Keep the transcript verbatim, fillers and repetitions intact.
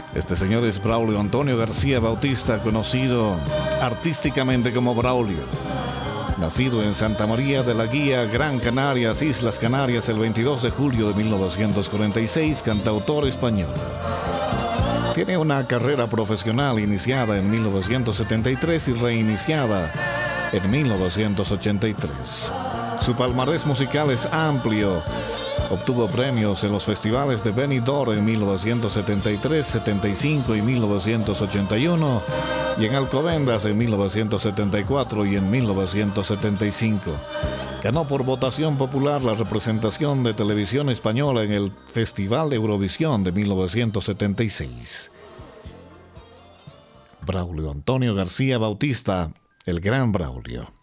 Este señor es Braulio Antonio García Bautista, conocido artísticamente como Braulio. Nacido en Santa María de la Guía, Gran Canarias, Islas Canarias, el veintidós de julio de mil novecientos cuarenta y seis, cantautor español. Tiene una carrera profesional iniciada en mil novecientos setenta y tres y reiniciada en mil novecientos ochenta y tres. Su palmarés musical es amplio. Obtuvo premios en los festivales de Benidorm en mil novecientos setenta y tres, setenta y cinco y mil novecientos ochenta y uno y en Alcobendas en mil novecientos setenta y cuatro y en mil novecientos setenta y cinco. Ganó por votación popular la representación de televisión española en el Festival de Eurovisión de mil novecientos setenta y seis. Braulio Antonio García Bautista, el gran Braulio.